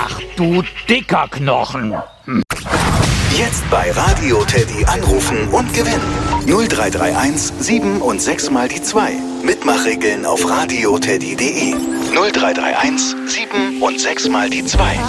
Ach du dicker Knochen. Jetzt bei Radio Teddy anrufen und gewinnen. 0331 7 und 6 mal die 2. Mitmachregeln auf radioteddy.de. 0331 7 und 6 mal die 2.